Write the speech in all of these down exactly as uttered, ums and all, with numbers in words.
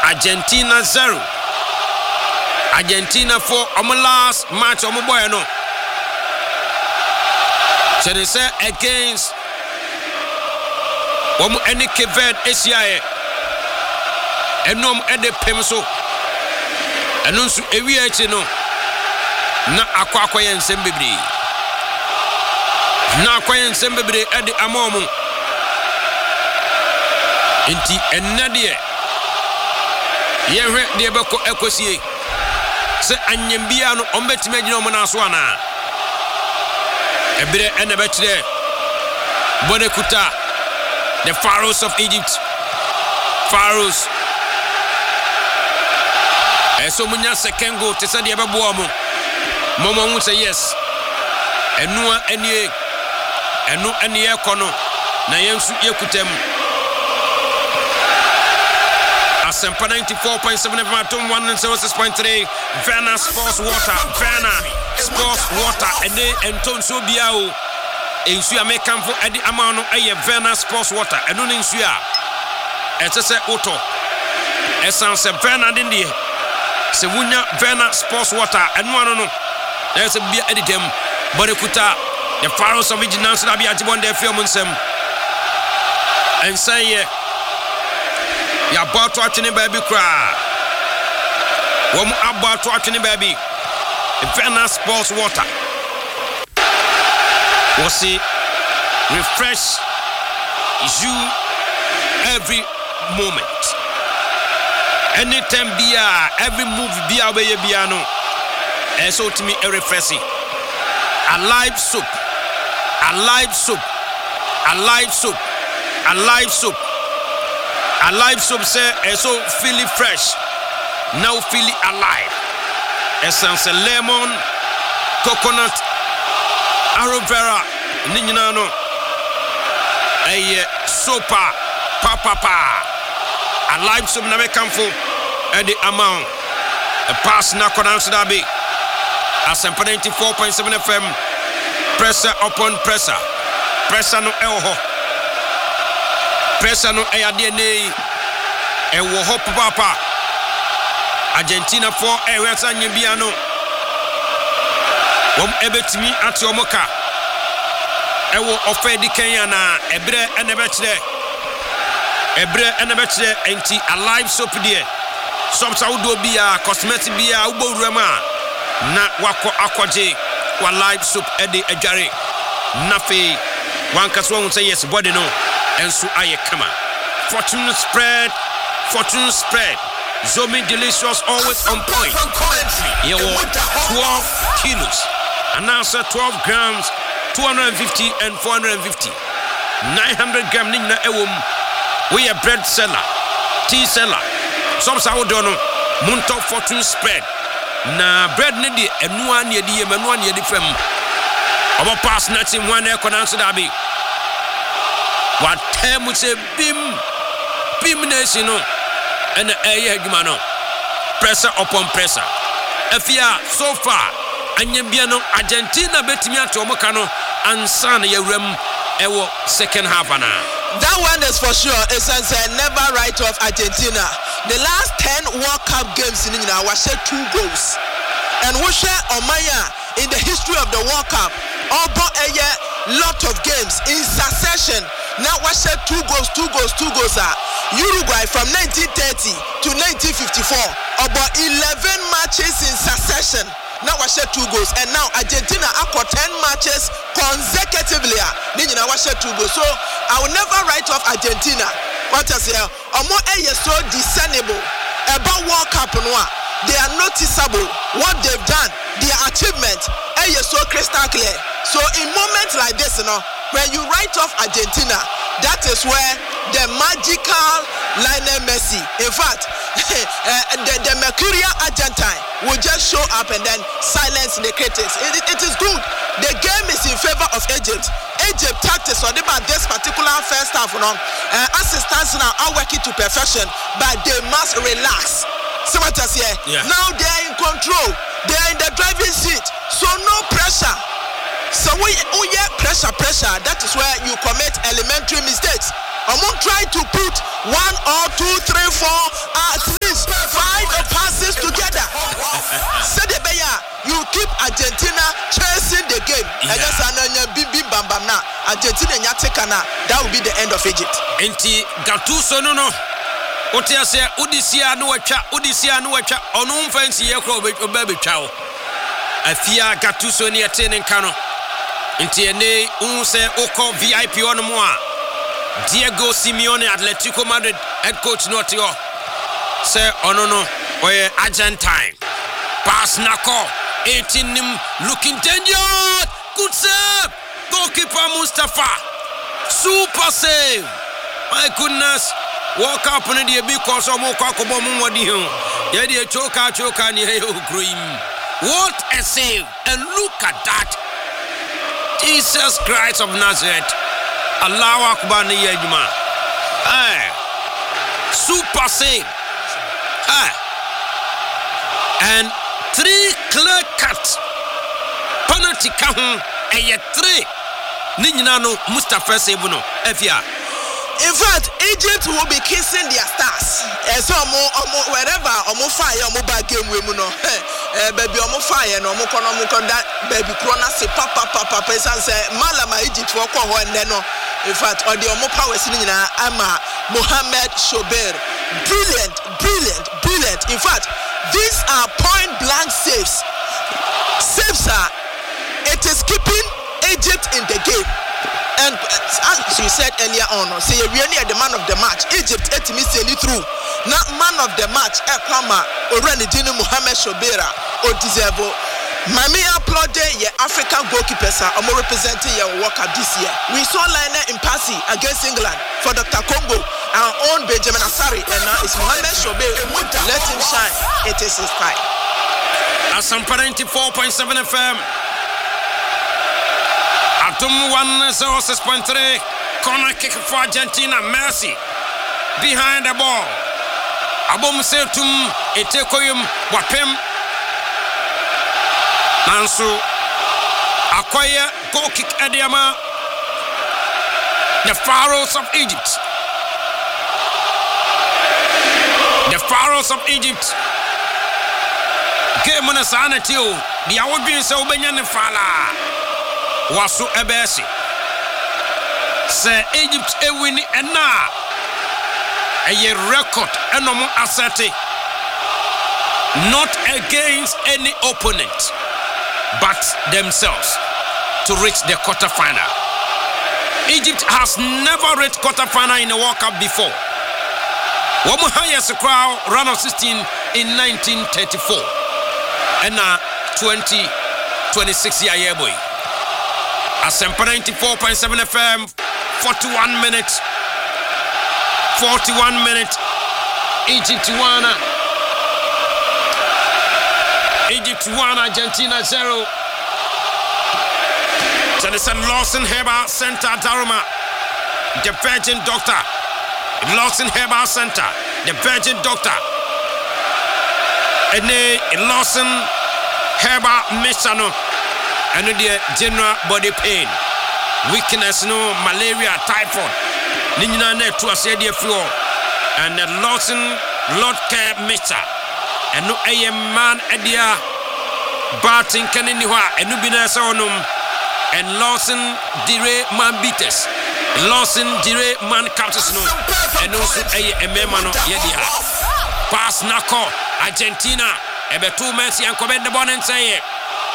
Argentina zero. Argentina for our last match on boy no. So they say against Omo any Kevin Asia enom ede pem so eno nso ewi achi no na akwa akwa ye nsem bebre na akwa ye nsem bebre ede amomo enti ennade ye ye hwe de beko ekosie se anyambia no ombetime agina omo na so ana ebre ene be kire Bonekuta the Pharaohs of Egypt Pharaohs eso munya second goal te say de bebo omo momo hu say yes enu anie enu anie kono na yensu yekutam Asempa ninety-four point seven F M atom one oh six point three Verna Sports Water Verna Sports Water ene enton so bia o ensu a mekamfo ade ama no eye Verna Sports Water enu ne ensu a ete se auto esan se Verna de de se wunya Verna Sports Water enu anu no na se bia editem Bonekuta the Pharaohs of Egypt na bia jibon de film nsem and say ya about to atwene baby cry wom about to atwene baby Verna Sports Water we see refresh you every moment anytime bia every move bia we bia no e so to me a refresh a live soup a live soup a live soup a live soup a live soup say e so feel fresh now feel alive essence lemon coconut aloe vera ni nyina no eye sopa papa pa a live soup na make am for e the amount a pass na corner so that be Asempa ninety-four point seven F M pressure upon pressure pressure no elho pressure no e ade nei e wo hop papa Argentina for e wesa nyebia no wom ebetimi ate omoka e wo ofedi Kenya na ebre ene be kire ebre ene be kire enti alive soap there somsa wodo bia cosmetic bia wo bowurama na wako akwaje wa live soap ede adware nafe wankaso won say yes body no enso aye kama fortune spread fortune spread Zomi delicious always on point you twelve kilos and answer twelve grams two hundred fifty and four hundred fifty nine hundred gram nina ewom we a bread seller tea seller some sa wodo munto fortune spread na bread ne di enua ne di yemanua ne di fam obo pass nothing one e konan so da bi what time say bim bim nation no and eh adwuma no pressure upon pressure afia so far anyambia no Argentina betimi ato omoka no ansa na yawram ewo second half ana. That one is for sure. It's a never write off Argentina. The last ten World Cup games in England was two goals. And we share Omaya in the history of the World Cup. About a lot of games in succession. Now we share two goals, two goals, two goals. Are Uruguay from nineteen thirty to nineteen fifty-four. About eleven matches in succession. Now we share two goals. And now Argentina after ten matches consecutively. Now we share two goals. So I will never write off Argentina. What I say, Omo eye so discernible about World Cup no. They are noticeable what they've done, their achievement. Eye so crystal clear. So in moments like this, you know, when you write off Argentina, that is where the magical Lionel Messi, in fact, the, the Mercurial Argentine will just show up and then silence the critics. It, it is good. The game is in favor of Egypt. Egypt tactics on about this particular first half, you know, uh, assistants now are working to perfection, but they must relax. So what I say, yeah. Now they are in control. They are in the driving seat. So no pressure. So we oh yeah, pressure, pressure. That is where you commit elementary mistakes. I'm not trying to put one or two, three, four, at least Argentina nya take na that will be the end of Egypt. Enti Gattuso no no Otia say Odisia no atwa Odisia no atwa ono mfansi ye kro oba betwa wo afia Gattuso ne ete ne nka no enti ene un say okọ V I P ono mo a Diego Simeone Atletico Madrid head coach no tio say ono no oye Argentine pass nako eighteen nim looking dangerous good save goalkeeper Mustafa super save my goodness walk up on the because of more cockable mumwadi yeah the choka choka ni hey green what a save and look at that Jesus Christ of Nazareth Allahu Akbar ni yejuma hey super save hey and three clear cut penalty count and three ni nyina no Mustafa save no afia. In fact, Egypt will be kissing their stars. Eh, so wherever omo fire omo bag game we mu no. Eh, baby omo fire no omo kono omo kono that baby krona se papa papa pesa say malama Egypt for ko ho enne no. In fact, all the omo powers ni nyina ama Mohamed Shober. Brilliant, brilliant, brilliant. In fact, these are point blank saves. Saves are it is keeping Egypt in the game. And as you said earlier on, say so we are the man of the match. Egypt ate me sailing through. Not man of the match. Ekwama already Dino Mohamed Shobera or deserve. Mami applauded your African goalkeepers are more representing your World Cup this year. We saw Lionel Impasi against England for Doctor Congo, our own Benjamin Asari, and now it's Mohamed Shobera. Let him shine. It is his time. Asampa ninety-four point seven F M. Atom one zero six point three corner kick for Argentina. Messi behind the ball. Abom setum etekoyum wapem. Nanso acquire goal kick Ediama. The Pharaohs of Egypt. The Pharaohs of Egypt. Game on a sanatio. The awarding so benyan fala. Wasu ebesi say Egypt e win ena a record enomo asserti not against any opponent but themselves to reach the quarter final. Egypt has never reached quarter final in a World Cup before. One highest crowd round of sixteen in nineteen thirty-four and now twenty twenty-six year boy. Asempa ninety-four point seven F M, forty-one minutes, forty-one minutes, Egypt one, Egypt one, Argentina zero. Jonathan Lawson Herbal Center, Daruma, the Virgin Doctor, Lawson Herbal Center, the Virgin Doctor, and Lawson Herbal Mission. And the general body pain, weakness, no malaria, typhoid. Nina net to a sadia floor and the Lawson Lord Care Mister. And no a man adia Barting Caniniwa and Nubina Sonum and Lawson Dire Man Beaters. Lawson Dire Man Captain no and also a memano Yedia. Pass Nako, Argentina, Ebe two Messi and comment the bon and say it.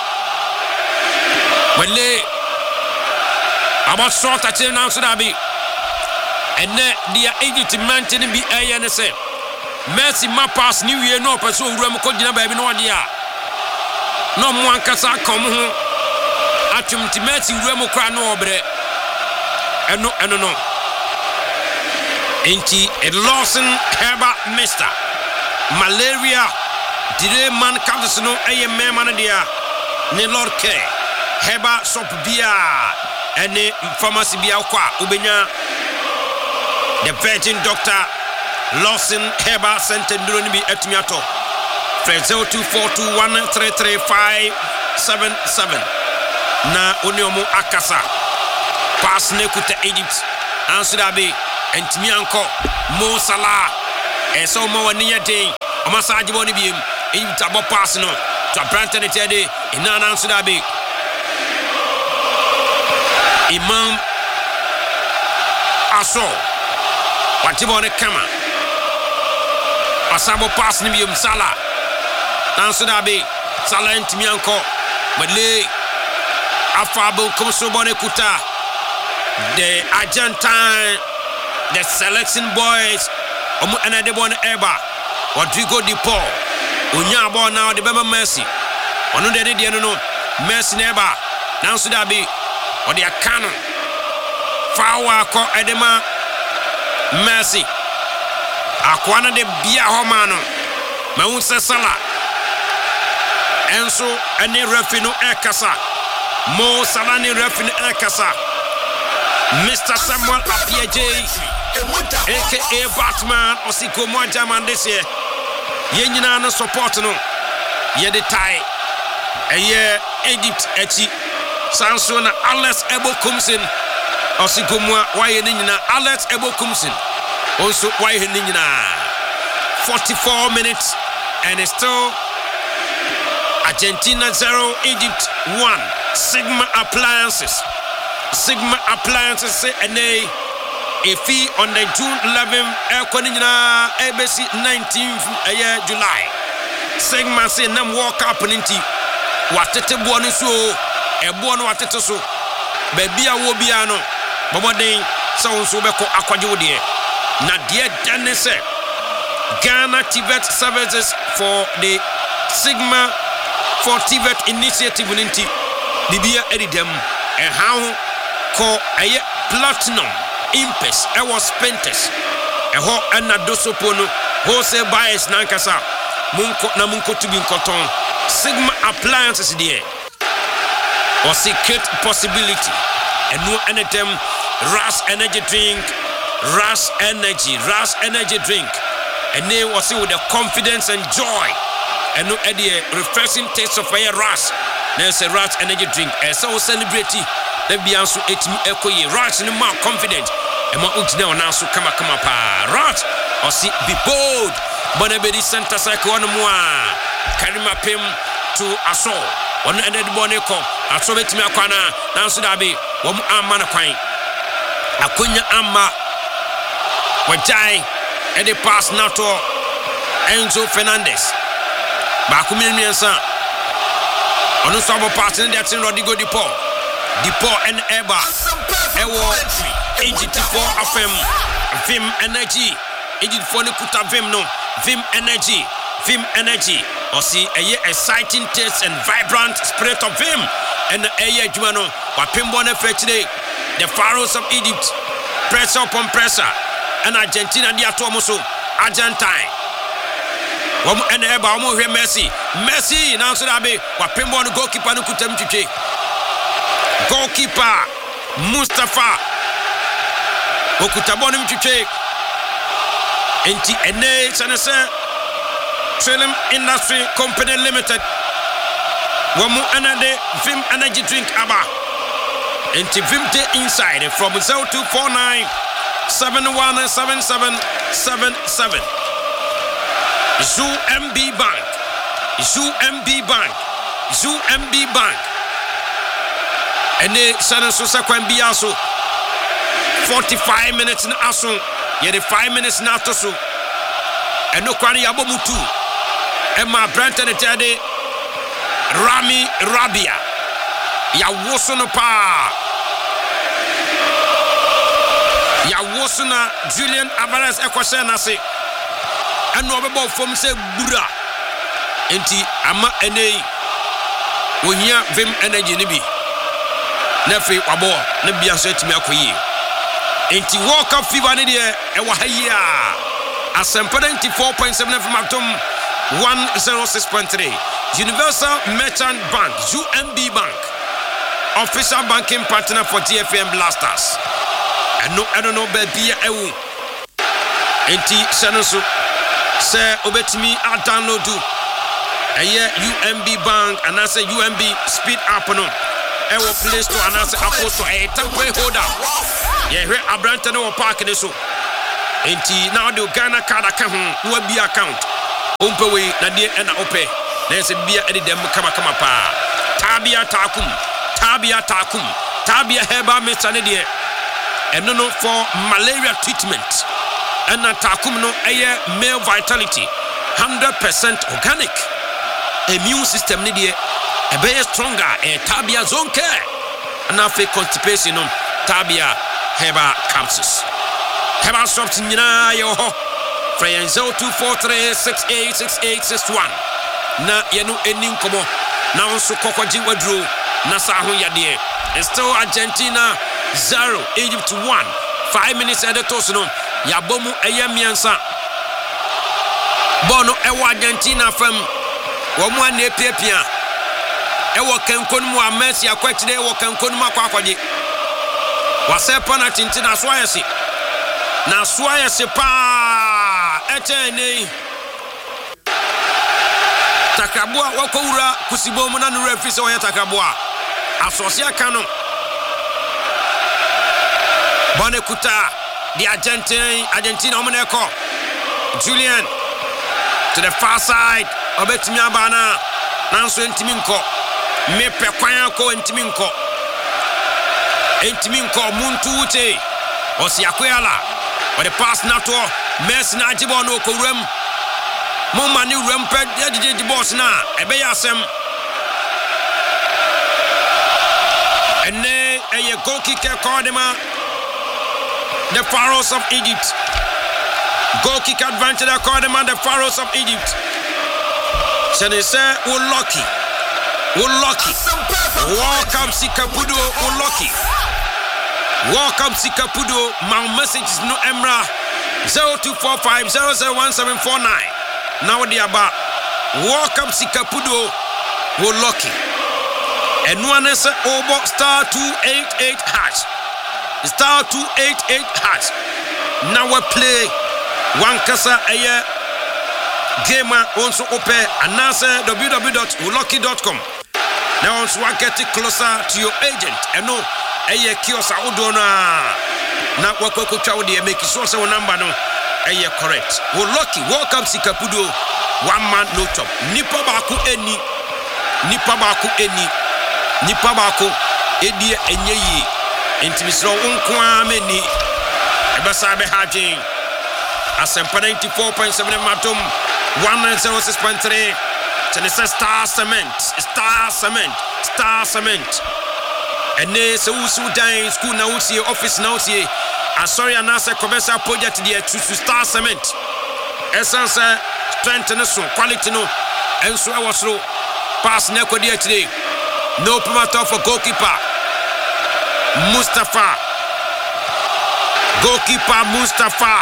When they about short at him now, so that be and then they are able to maintain be a N S A. Messi, my pass New Year, no person who remember baby no idea. No one can say come home. At him to Messi, Remo cry no bre. And no, and no. Ain't he a Lawson Herba Mister Malaria? Did a man come to know a man dear? Ne Lord Care. Heba sop bia ene pharmacy bia kwa ubenya the Virgin Doctor Lawson Heba Center nduro bi atumiato zero two four two one three three five seven seven na oniomu akasa pass ne kuta Egypt answer abi entimi anko Mo Salah eso mo wani yade o masaji boni biem Egypt abo pass no to Brandon Tede ina answer abi Imam Aso Watibone Kama Asabo pass ni biom Salah Nanso dabe Salah ntimi anko Mele Afabo Komsobone Kuta the Argentine the selection boys Omu Enadebone Eba Rodrigo Di Paul Onya ball now the Bema Messi Onu de de no Messi neba Nanso dabe Odi akano Fawa ko edema Messi Akwana de bia homano Maunse Salah Enso ene refi no ekasa Mo Salah ni refi no ekasa Mister Samuel Appiaje aka Batman Osiko Mwajaman this year Yenyina no support no Ye de tie Eye Egypt echi Sanso na Alex Ebo Kumsin Osiko Mwa waye ni nyina Alex Ebo Kumsin Also waye ni nyina forty-four minutes and it's still Argentina zero Egypt one Sigma Appliances Sigma Appliances say ene efi on the June eleventh ekoni nyina A B C nineteenth eh July Sigma say nam walk up ninti watete bo no so ebo no watete so ba bia wo bia no bomoden so so beko akwaje wo de na de dane say Ghana Tibet Services for the Sigma for Tibet initiative ninti bibia edidem and how ko aye platinum impes e was pentes e ho ana dosopono wholesale buyers nankasa munko na munko tubi nkoton Sigma Appliances there or secret possibility and no anytime Ras energy drink Ras energy Ras energy drink and they was with the confidence and joy and no idea refreshing taste of a Ras there's a Ras energy drink and so celebrity let be answer it me ekoye Ras no more confident and my ujina on answer kama kama pa Ras or see be bold bonabedi center cycle on moi karima pim to aso on ended boneko aso betimi akwana nanso dabe wo amma na kwan akonya amma wajai e de pass nato Enzo Fernandez ba ku miensa onu so bo pass in that Rodrigo Di Paul Di Paul and Eba ewo eighty-four F M Vim energy eighty-four ne kuta Vim no Vim energy Vim energy or see a exciting taste and vibrant spirit of Vim and a jumano what Pimbone today the Pharaohs of Egypt pressure upon pressure and Argentina dia tomoso Argentine Wom and Eba omo hwe Messi Messi now so that be what Pimbone goalkeeper no kutam twetwe goalkeeper Mustafa okutabone mtwetwe enti ene sanese Trillium Industry Company Limited Wamu anade Vim energy drink aba enti Vim te inside from zero two four nine seven one seven seven seven seven Zoo M B Bank Zoo M B Bank Zoo M B Bank ene sanese sakwan bia so forty-five minutes na aso ye the five minutes na to so eno kwani yabomutu Emma Brenton Tade Rami Rabia ya wosono pa ya wosona Julian Alvarez ekwose na se eno obebo fom se bura enti ama enei ohia Vim energy ni bi na fe wabo na bia so atimi akoyi enti World Cup fever ni de e wa hayia Asempa ninety-four point seven F M Atom one oh six point three Universal Merchant Bank U M B Bank official banking partner for T F M Blasters and no I don't know baby ewu enti sanoso say obetimi a download do eye U M B Bank and I say U M B speed app no ewo Play Store and I say Apple Store e temporary holder ye hwe abrante no park ni so enti now the Ghana card account no be account umpewe na die na ope na se bia edi dem kama kama pa tabia takum tabia takum tabia heba meta ne die ɛno no for malaria treatment ɛna takum no ɛyɛ male vitality one hundred percent organic immune system ne deɛ ɛbɛyɛ stronger ɛ tabia zone care ɛna afei constipation no tabia herbal capsules herbal shops nyinaa yɛ hɔ fra yɛn zero two four three six eight six eight six one na yɛno ɛni nkɔmmɔ na nso kɔkɔgye waduro na saa ho yadeɛ. It's still Argentina zero Egypt one. Five minutes at the toss no yabomu ɛyɛ miɛnsa bɔɔl no ɛwɔ Argentina fam wɔn mu ana epiapia ɛwɔ kanko no mu a Messi akɔkyerɛ ɛwɔ kanko no mu akɔ akɔgye wasɛ penalty nti na so ayɛ se na so ayɛ se paa ɛkyɛn ne takaboa wakɔwura kusibɔ mu na no referee sɛ wɔyɛ takaboa asɔse aka no Bonekuta the Argentine Argentina omeneko Julian to the far side obetimi abana nanso entimi nko mepe kwan ko entimi nko entimi nko muntu ute osiakoyala or the pass nato Messi na ajibo no okowuram mo mani wuram pe yedide di boss na ebe ya asem ene eye goal kicker Kodema. The Pharaohs of Egypt. Goal kick advantage according to the Pharaohs of Egypt. So they say, we're lucky. We're lucky. Welcome, Sikapudo. We're lucky. Welcome, Sikapudo. My message is no Emra. zero two four five zero zero one seven four nine. Now they are about. Welcome, Sikapudo. We're lucky. And one is over star two eight eight hash. Star two eight eight hash. Now we play one kasa aye gamer also open and answer w w w dot lucky dot com. Now also get it closer to your agent and no aye kiosk udona na wakoko twa de make sure say number no aye correct. We lucky welcome Sikapudo one man no top. Nipa baako eni nipa baako eni nipa baako edi enye yi intimisro unkwa meni ebasa be hajin asempa ninety-four point seven matum one oh six point three Tennis Star Cement Star Cement Star Cement ene se usu dan school na usie office na usie asori anase commercial project there to Star Cement essence strength no so quality no enso e wosro pass na kodi atire no promoter for goalkeeper Mustafa goalkeeper Mustafa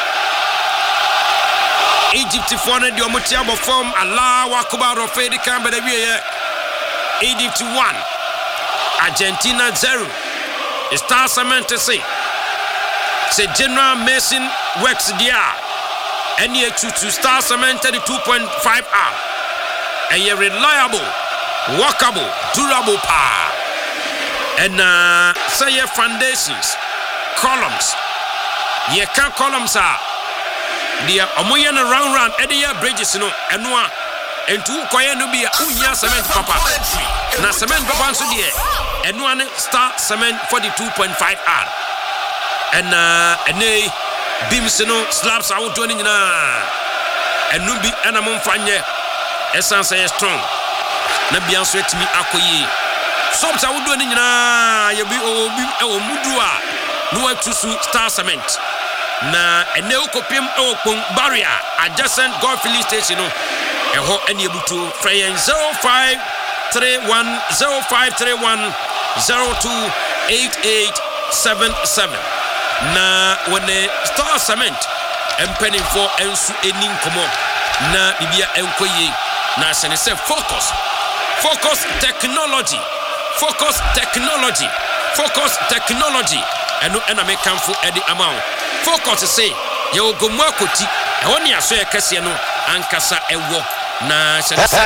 Egypt for the Omotiabo form Allah Wakuba Rofedi Kamba de Egypt one Argentina zero Star Cement to say say General Mason works there and here to Star Cement two point five R and you're reliable workable durable power and uh, say your foundations, columns. You can columns are the Omoyan round round Edia bridges, no, and one and two Koya no be a unya cement papa. Na cement papa so dear, and one star cement forty-two point five R. And uh, and a beams no slabs out doing na and nubi and a monfanye essence is strong. Nabian sweat me akoyi. Sometimes I would do anything. You be oh mudua no to Star Cement. Na a neocopium open barrier adjacent golf filling station. A hot and able to Frayan zero five three one zero five three one zero two eight eight seven seven. Na when the Star Cement and penny for ensu enin komo na bibia enkoye na sene se focus focus technology. Focus technology. Focus technology. And no enemy come for Eddie amount. Focus say, you go more koti. I only a say Cassiano and Cassa a walk. Na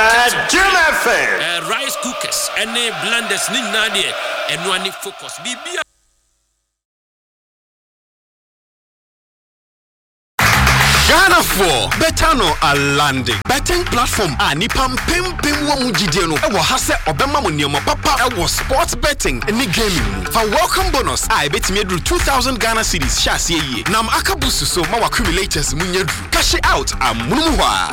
uh, rice cookers and a blenders need nadia and one focus. Be Ghana four, Betano are landing. Better betting platform a nipa mpem pem wo mu gidie no. Ewo ha se obema mo niemo papa ewo sports betting ni gaming. For welcome bonus I betimi edru two thousand Ghana cedis sha se ye. Nam akabusu so ma accumulators munye dru. Cash out amunumwa.